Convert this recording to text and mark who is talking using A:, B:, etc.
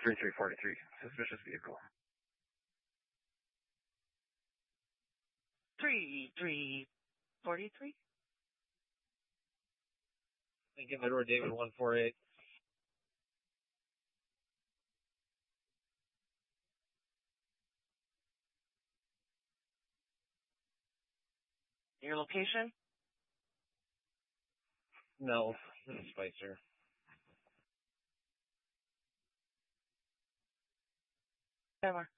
A: 3343. Suspicious vehicle.
B: 3343.
C: Lincoln Edward David 148.
B: Your location?
C: No, this is Spicer.
B: Ever.